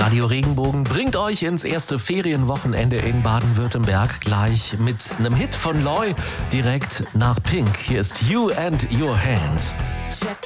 Radio Regenbogen bringt euch ins erste Ferienwochenende in Baden-Württemberg. Gleich mit einem Hit von Loy direkt nach Pink. Hier ist You and Your Hand.